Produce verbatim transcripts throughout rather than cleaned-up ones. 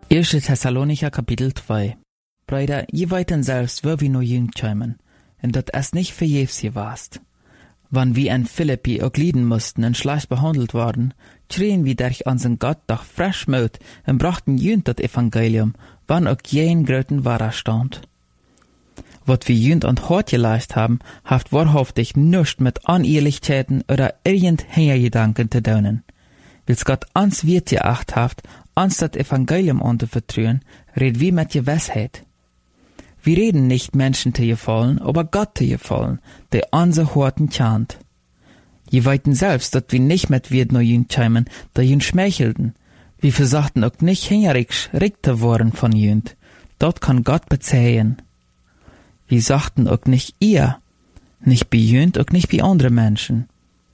Eerste Thessalonicher Kapitel zwei. Brüder, je weiten selbst, wo wir nur jüng kämen, und dat es nicht verjährs je warst. Wann wir in Philippi auch lieden mussten und schlecht behandelt worden, schrien wir durch unseren Gott doch frisch Mut und brachten jünd das Evangelium, wann auch jen gröten Widerstand. Wat wir jünd und hart geleist haben, haft wahrhaftig nichts mit Unehrlichkeiten oder irgendwelchen Gedanken zu tun. Wils Gott ans wird geacht haft, ans das Evangelium anzuvertrauen, red wie mit Gewissheit. Wir reden nicht Menschen zu gefallen, aber Gott zu gefallen, der unsere Horten kennt. Je weiten selbst, dass wir nicht mit wird nur jüng kämen, da jüng schmeichelten. Wir versuchten auch nicht hingerig, richter worden von jünd. Dort kann Gott bezähen. Wir sagten auch nicht ihr, nicht bei jünd, auch nicht bei anderen Menschen.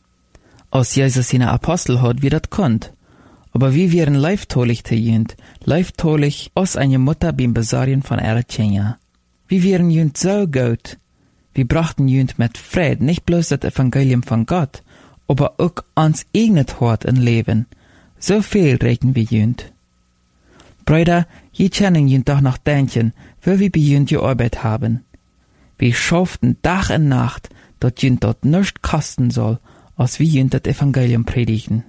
Als Jesus seine Apostel hat, wie das konnt. Aber wir wären leiftolig zu jünd, leiftolig als eine Mutter beim Besarien von ihrer Kinder. Wir wären jünd so gut. Wir brachten jünd mit Frieden nicht bloß das Evangelium von Gott, aber auch ans eigenes Hort und Leben. So viel regen wir jünd. Brüder, je können jünd doch noch denken, wo wir bei jünd gearbeitet haben. Wir schafften Tag und Nacht, dass jünd dort nichts kosten soll, als wir jünd das Evangelium predigen.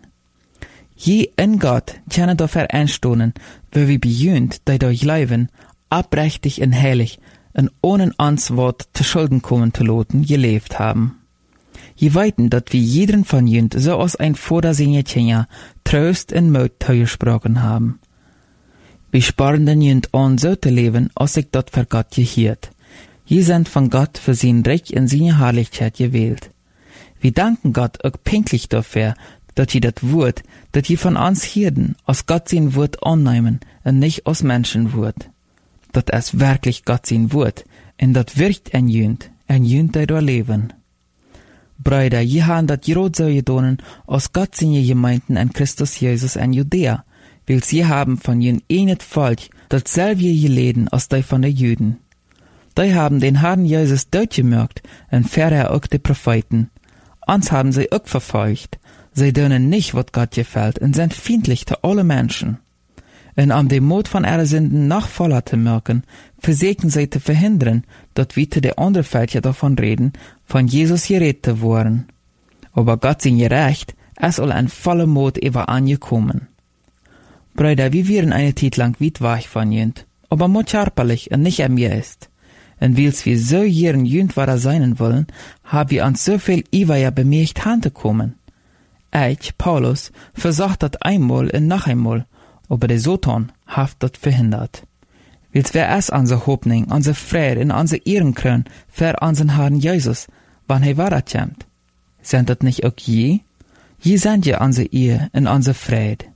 Je in Gott können dafür einstoßen, wo wir bei jünd, die durch leben, abrechtig und heilig, und ohne ans Wort zu Schulden kommen zu lassen, gelebt haben. Je weiten, dass wir jeden von jünd so aus ein Vater seine Kinder Trost und Mut zugesprochen haben. Wir sparen den jünd an, so zu leben, als ich dort für Gott gehiert. Je sind von Gott für sein Reich und seine Herrlichkeit gewählt. Wir danken Gott auch pinklich dafür, dass je das Wort, das je von uns hierden, aus Gott sein Wort annehmen und nicht aus Menschenwort. Das ist wirklich Gott sein Wort, und das wirkt ein jünd, ein jünd, der da leben. Brüder, je haben das gerot so gedonen, aus Gott seine Gemeinden in Christus Jesus in Judäa, weil sie haben von jün enet Volk, das selbe geleden als die von den Jüden. Die haben den Herrn Jesus durchgemerkt, und vorher auch die Propheten. Uns haben sie auch verfolgt. Sie dönen nicht, was Gott gefällt, und sind feindlich zu allen Menschen. Und um den Mut von ihrer Sünden noch voller zu merken, versägen sie zu verhindern, dass wir zu der anderen Völker davon reden, von Jesus geredet worden. Aber Gott sein Gerecht, es soll ein voller Mut über angekommen. Brüder, wir wären eine Zeit lang weit weg von jünd, aber mut körperlich und nicht an mir ist. Und weil's wir so jeren jünd wahrer sein wollen, haben wir uns so viel Iweier bemerkt hantekommen. Ich, Paulus, versucht das einmal und noch einmal, aber der Satan hat das verhindert. Weil's wer es unsere Hoffnung, unsere Freude und unsere Ehrenkron für unseren Herrn Jesus, wann er wahrkommt. Sind das nicht auch je? Je sind ja unsere Ehe und unsere Freude.